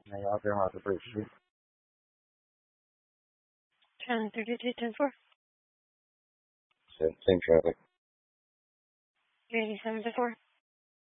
那要电话是不是 1032-10-4. same traffic? 387-4.